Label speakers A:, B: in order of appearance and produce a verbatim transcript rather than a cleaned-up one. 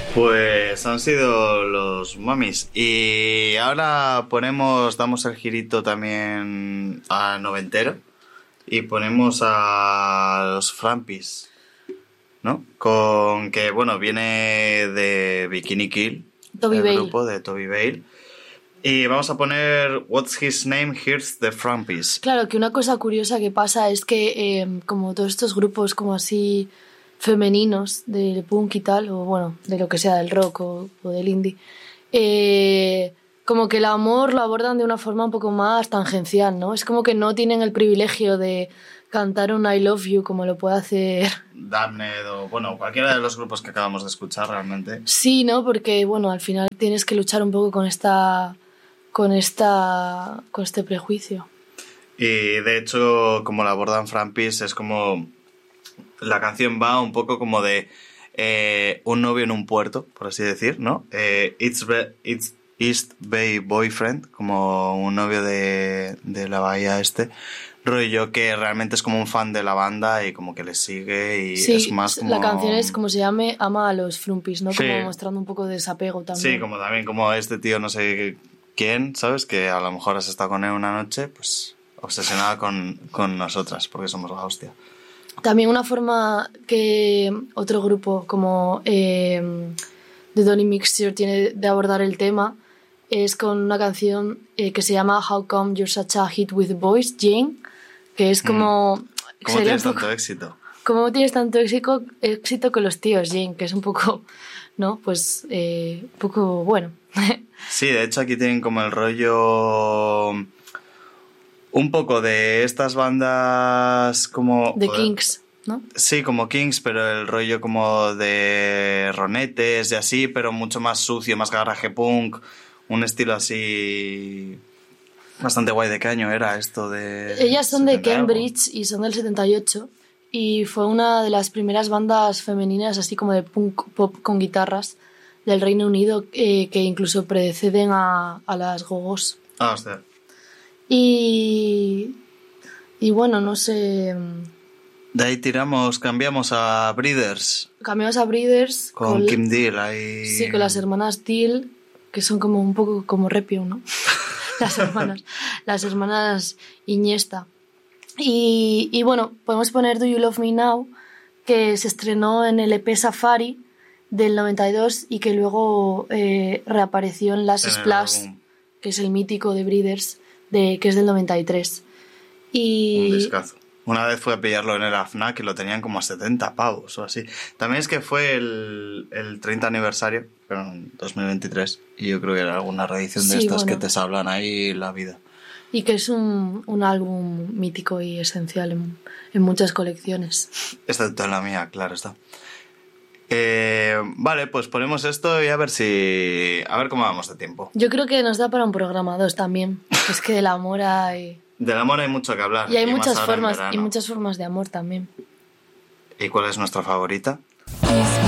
A: Pues han sido los Mummies. Y ahora ponemos, damos el girito también a noventero y ponemos a los Frampis, ¿no? Con que, bueno, viene de Bikini Kill,
B: Toby
A: el
B: Bale.
A: grupo de Toby Bale. Y vamos a poner What's His Name, Here's the Frampis.
B: Claro, que una cosa curiosa que pasa es que eh, como todos estos grupos como así femeninos del punk y tal, o bueno, de lo que sea, del rock o, o del indie, eh, como que el amor lo abordan de una forma un poco más tangencial, ¿no? Es como que no tienen el privilegio de cantar un I Love You como lo puede hacer...
A: Damned o, bueno, cualquiera de los grupos que acabamos de escuchar realmente.
B: Sí, ¿no? Porque, bueno, al final tienes que luchar un poco con esta... con esta... con este prejuicio.
A: Y de hecho, como la abordan Frampis, es como... La canción va un poco como de eh, un novio en un puerto, por así decir, ¿no? Eh, it's, Be- it's East Bay Boyfriend, como un novio de, de la bahía este. Rollo que realmente es como un fan de la banda y como que les sigue y
B: Sí,
A: es más como...
B: la canción es como se llame, ama a los Frumpis, ¿no?
A: Sí.
B: Como mostrando un poco de desapego también.
A: Sí, como también como este tío no sé quién, ¿sabes? Que a lo mejor has estado con él una noche, pues obsesionada con, con nosotras, porque somos la hostia.
B: También una forma que otro grupo como eh, The Donny Mixture tiene de abordar el tema es con una canción eh, que se llama How Come You're Such a Hit with Boys, Jane, que es como...
A: Mm. ¿Cómo tienes poco, tanto éxito?
B: ¿Cómo tienes tanto éxito, éxito con los tíos, Jane? Que es un poco, ¿no? Pues eh, un poco bueno.
A: Sí, de hecho aquí tienen como el rollo... Un poco de estas bandas como...
B: The Kings, ¿no?
A: Sí, como Kings, pero el rollo como de ronetes y así, pero mucho más sucio, más garaje punk, un estilo así bastante guay. ¿De qué año era esto? De
B: Ellas son de Cambridge
A: algo.
B: Y son del setenta y ocho y fue una de las primeras bandas femeninas así como de punk pop con guitarras del Reino Unido eh, que incluso preceden a, a las Go-Go's.
A: Ah, hostia.
B: Y, y bueno, no sé...
A: De ahí tiramos, cambiamos a Breeders.
B: Cambiamos a Breeders.
A: Con, con Kim Deal. Ahí...
B: Sí, con las hermanas Deal, que son como un poco como Repio, ¿no? las hermanas las hermanas Iniesta. Y, y bueno, podemos poner Do You Love Me Now, que se estrenó en el E P Safari del noventa y dos y que luego eh, reapareció en Last Splash, que es el mítico de Breeders, de, que es del noventa y tres. Y...
A: Un discazo. Una vez fui a pillarlo en el A F N A C y lo tenían como a setenta pavos o así. También es que fue el, el treinta aniversario, pero en dos mil veintitrés, y yo creo que era alguna reedición de sí, estas bueno. que te sablan ahí la vida.
B: Y que es un, un álbum mítico y esencial en, en muchas colecciones.
A: Excepto en la mía, claro está. Eh, vale, pues ponemos esto y a ver si... A ver cómo vamos de tiempo.
B: Yo creo que nos da para un programa dos también. Es que del amor hay...
A: Del amor hay mucho que hablar.
B: Y hay y muchas formas, y muchas formas de amor también.
A: ¿Y cuál es nuestra favorita?